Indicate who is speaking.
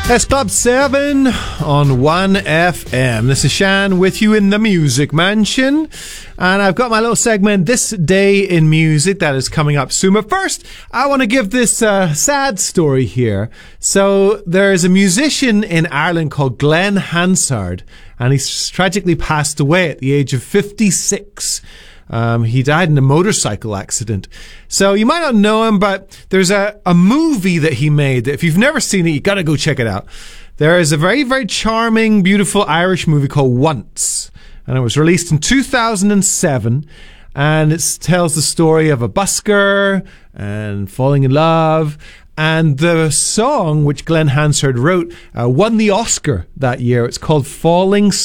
Speaker 1: It's Club 7 on 1FM. This is Shan with you in the Music Mansion. And I've got my little segment, This Day in Music, that is coming up soon. But first, I want to give this sad story here. So there's a musician in Ireland called Glenn Hansard, and he's tragically passed away at the age of 56. He died in a motorcycle accident. So you might not know him, but there's a movie that he made that if you've never seen it, you gotta go check it out. There is a very, very charming, beautiful Irish movie called Once. And it was released in 2007. And it tells the story of a busker and falling in love. And the song, which Glenn Hansard wrote, won the Oscar that year. It's called Falling